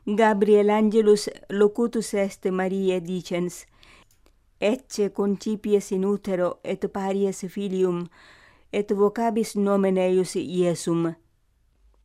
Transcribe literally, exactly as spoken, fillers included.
Gabriel Angelus locutus est Mariae dicens, ecce concipies in utero et paries filium, et vocabis nomen eius Iesum,